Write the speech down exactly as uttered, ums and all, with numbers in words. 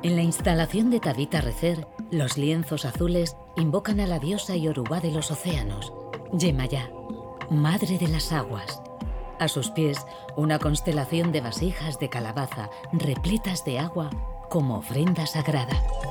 En la instalación de Tabitha Recer, los lienzos azules invocan a la diosa Yorubá de los océanos, Yemayá, madre de las aguas. A sus pies, una constelación de vasijas de calabaza repletas de agua como ofrenda sagrada.